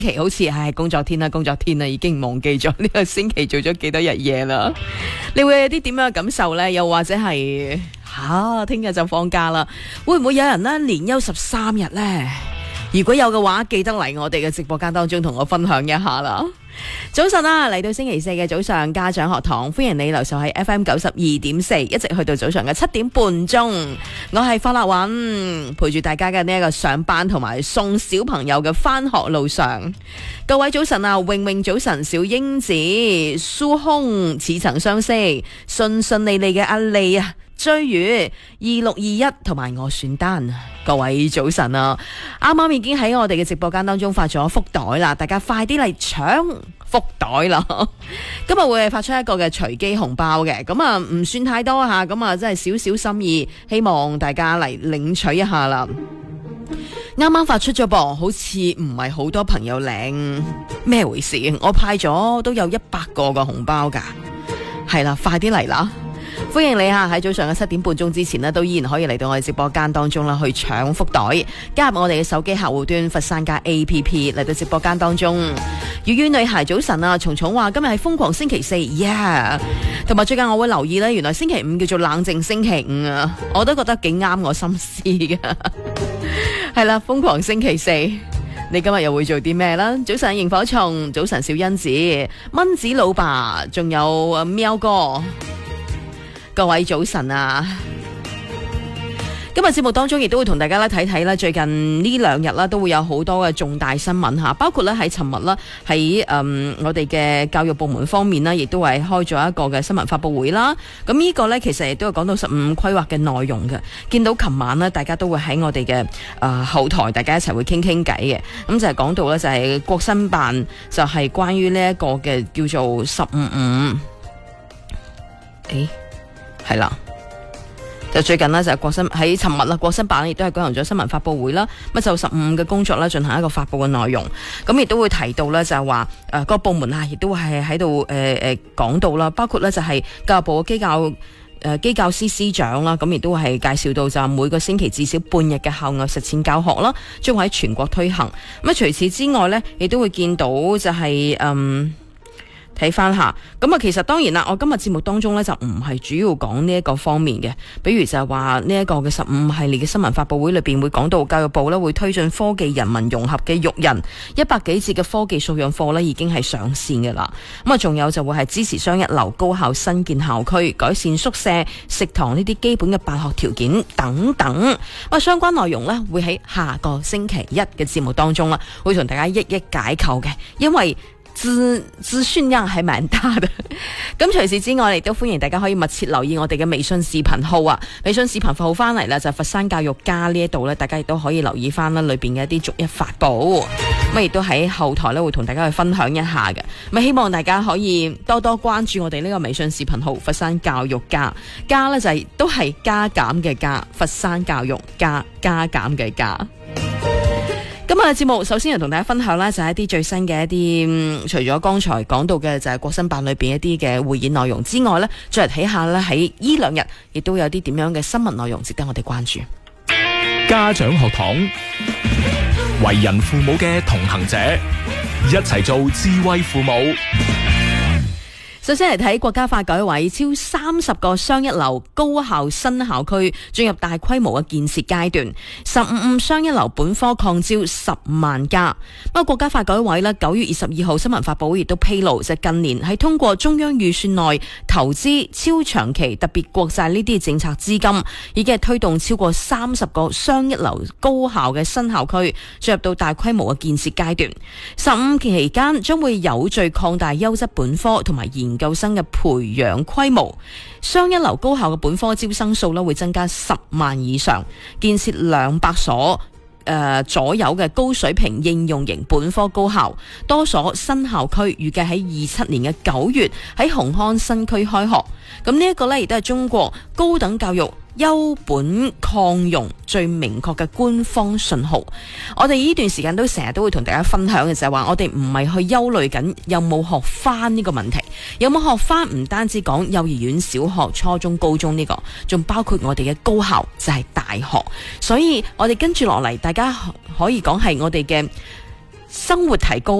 期好似係工作天啦，已經忘記咗呢個星期做咗幾多日嘢啦。你會有啲點樣嘅感受呢？又或者係聽日就放假啦，會唔會有人呢連休13日呢？如果有嘅話，記得嚟我哋嘅直播間當中同我分享一下啦。早晨啊，嚟到星期四嘅早上家長學堂，歡迎你留守喺 FM 92.4，一直去到早上嘅7點半鐘。我係方立韻，陪住大家嘅呢一個上班同埋送小朋友嘅返學路上。各位早晨啊，穎穎早晨，小英子、蘇空似曾相識，順順利利嘅阿麗啊，追魚2621同埋我選單，各位早晨啊！啱啱已經喺我哋嘅直播間當中發咗福袋啦，大家快啲嚟搶福袋啦！今日會係發出一個嘅隨機紅包嘅，咁啊唔算太多吓，咁啊真係少少心意，希望大家嚟領取一下啦。啱啱發出咗噃，好似唔係好多朋友領，咩回事？我派咗都有100個嘅紅包噶，係啦，快啲嚟啦！歡迎你啊！喺早上嘅7點半鐘之前呢，都依然可以嚟到我哋直播間當中啦，去搶福袋，加入我哋嘅手機客戶端佛山家 APP 嚟到直播間當中。粵語女孩早晨啊，蟲蟲話今日係瘋狂星期四，yeah！ 同埋最近我會留意呢，原來星期五叫做冷靜星期五啊，我都覺得幾啱我心思嘅。係啦，瘋狂星期四，你今日又會做啲咩啦？早晨螢火蟲，早晨小欣子，蚊子老爸，仲有喵哥。各位早晨啊！今日節目當中亦都會同大家咧睇睇啦，最近呢2日啦都會有好多嘅重大新聞吓，包括咧喺尋日啦喺我哋嘅教育部門方面啦，亦都係開咗一個嘅新聞發佈會啦。咁呢個咧其實亦都係講到15規劃嘅內容嘅。見到琴晚咧，大家都會喺我哋嘅後台，大家一齊會傾傾偈嘅。咁就係講到咧就係國新辦就係關於呢一個嘅叫做15.5，係啦，就最近呢，就係國新喺尋日啦，國新辦亦都係舉行咗新聞發佈會啦。咁就15嘅工作啦，進行一個發佈嘅內容。咁亦都會提到咧，就係話各部門啊，亦都係喺度講到啦，包括咧就係教育部嘅機教司司長啦，咁亦都係介紹到就每個星期至少半日嘅校外實踐教學啦，將會喺全國推行。咁除此之外咧，亦都會見到就係睇翻下，咁啊，其實當然啦，我今日節目當中咧就唔係主要講呢一個方面嘅，比如就係話呢一個嘅15系列嘅新聞發佈會裏邊會講到教育部咧會推進科技人民融合嘅育人100幾節嘅科技素養課咧已經係上線嘅啦。咁啊，仲有就會係支持雙一流高校新建校區，改善宿舍、食堂呢啲基本嘅辦學條件等等。咁啊，相關內容咧會喺下個星期1嘅節目當中啦，會同大家一一解構嘅，因為資訊量係蠻大的。咁除此之外，亦都歡迎大家可以密切留意我哋嘅微信視頻號啊！微信視頻號翻嚟啦，就佛山教育家呢一度咧，大家亦都可以留意翻啦，裏邊嘅一啲逐一發布。咁亦都喺後台咧會同大家去分享一下嘅。咁希望大家可以多多關注我哋呢個微信視頻號佛山教育家，家咧就係都係加減嘅加，佛山教育家加減嘅加。今日嘅節目首先要同大家分享呢，就係一啲最新嘅一啲，除咗剛才講到嘅就係國新辦裏邊一啲嘅會議內容之外呢，再嚟睇下呢，喺呢2日亦都有啲點樣嘅新聞內容值得我哋關注。 家長學堂，為人父母嘅同行者，一齊做智慧父母。 首先嚟睇國家發改委超30個雙一流高校新校區進入大規模嘅建設階段，15雙一流本科擴招10萬家。不過國家發改委呢9月22號新聞發佈會亦都披露，就近年喺通過中央預算內投資超長期特別國債呢啲政策資金，已經係推動超過30個雙一流高校嘅新校區進入到大規模嘅建設階段。15期間將會有序擴大優質本科同埋研究生嘅培養規模，雙一流高校嘅本科招生數咧會增加10萬以上，建設200所左右嘅高水平應用型本科高校，多所新校區預計喺27年嘅9月喺紅磡新區開學。咁呢一個咧亦都係中國高等教育優本擴容最明確嘅官方信號。我哋呢段時間都成日都會同大家分享嘅就係話，我哋唔係去憂慮緊有冇學翻呢個問題，有冇學翻唔單止講幼兒園、小學、初中、高中呢個，仲包括我哋嘅高校就係大學。所以我哋跟住落嚟，大家可以講係我哋嘅生活提高。